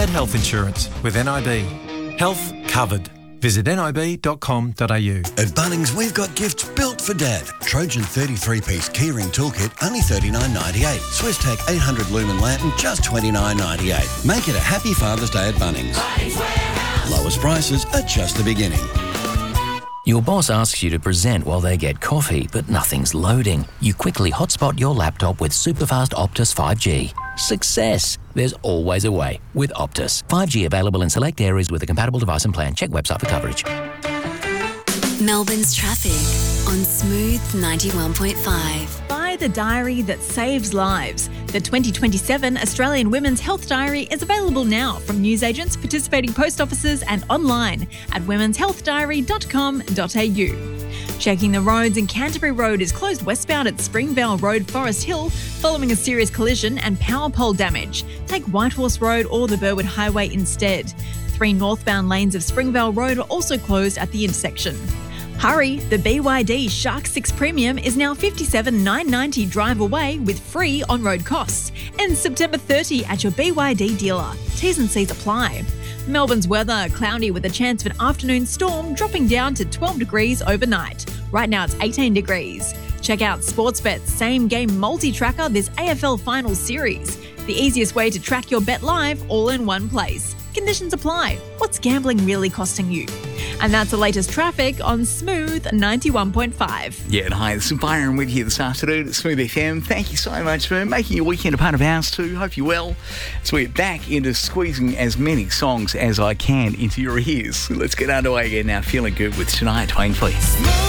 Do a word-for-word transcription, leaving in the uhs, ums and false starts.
Get health insurance with N I B. Health covered. Visit nib dot com dot a u. At Bunnings, we've got gifts built for Dad. Trojan thirty-three piece keyring toolkit, only thirty-nine ninety-eight. Swisstech eight hundred lumen lantern, just twenty-nine ninety-eight. Make it a happy Father's Day at Bunnings. Bunnings Warehouse. Lowest prices are just the beginning. Your boss asks you to present while they get coffee, but nothing's loading. You quickly hotspot your laptop with superfast Optus five G. Success! There's always a way with Optus. five G available in select areas with a compatible device and plan. Check website for coverage. Melbourne's traffic on Smooth ninety-one point five. Buy the diary that saves lives. The twenty twenty-seven Australian Women's Health Diary is available now from newsagents, participating post offices and online at womens health diary dot com dot a u. Checking the roads, and Canterbury Road is closed westbound at Springvale Road, Forest Hill, following a serious collision and power pole damage. Take Whitehorse Road or the Burwood Highway instead. Three northbound lanes of Springvale Road are also closed at the intersection. Hurry, the B Y D Shark six Premium is now fifty-seven thousand nine hundred ninety dollars drive away with free on-road costs. Ends September thirtieth at your B Y D dealer. T's and C's apply. Melbourne's weather, cloudy with a chance of an afternoon storm, dropping down to twelve degrees overnight. Right now it's eighteen degrees. Check out Sportsbet's Same Game Multi-Tracker this A F L Finals Series. The easiest way to track your bet live all in one place. Conditions apply. What's gambling really costing you? And that's the latest traffic on Smooth ninety-one point five. Yeah, and hi, this is Byron with you this afternoon at Smooth F M. Thank you so much for making your weekend a part of ours too. Hope you're well. So we're back into squeezing as many songs as I can into your ears. Let's get underway again now. Feeling good with Shania Twain, please.